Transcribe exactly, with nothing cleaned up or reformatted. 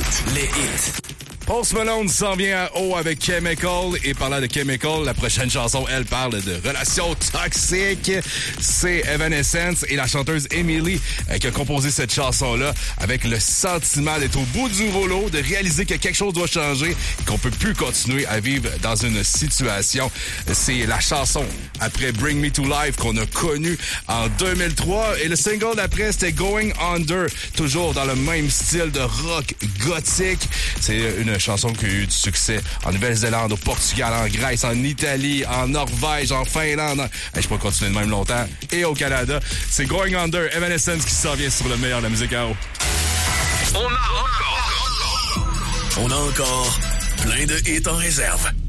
hits. Les hits. Post Malone s'en vient à haut avec Chemical. Et parlant de Chemical, la prochaine chanson, elle parle de relations toxiques. C'est Evanescence et la chanteuse Emily euh, qui a composé cette chanson-là avec le sentiment d'être au bout du rouleau, de réaliser que quelque chose doit changer et qu'on peut plus continuer à vivre dans une situation. C'est la chanson après Bring Me to Life qu'on a connue en deux mille trois. Et le single d'après, c'était Going Under, toujours dans le même style de rock gothique. C'est une chanson qui a eu du succès en Nouvelle-Zélande, au Portugal, en Grèce, en Italie, en Norvège, en Finlande. En... Je peux continuer de même longtemps. Et au Canada, c'est Going Under, Evanescence qui s'en vient sur le meilleur de la musique à eau. On a encore, on a encore plein de hits en réserve.